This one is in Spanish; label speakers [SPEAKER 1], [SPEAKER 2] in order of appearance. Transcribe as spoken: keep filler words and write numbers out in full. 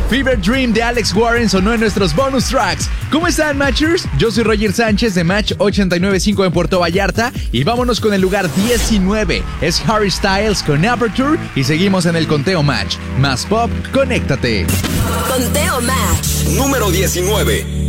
[SPEAKER 1] Fever Dream de Alex Warren sonó en nuestros bonus tracks. ¿Cómo están, Matchers? Yo soy Roger Sánchez de Match ochenta y nueve punto cinco en Puerto Vallarta y vámonos con el lugar diecinueve. Es Harry Styles con Aperture y seguimos en el conteo Match. Más pop, conéctate.
[SPEAKER 2] Conteo Match.
[SPEAKER 3] Número diecinueve.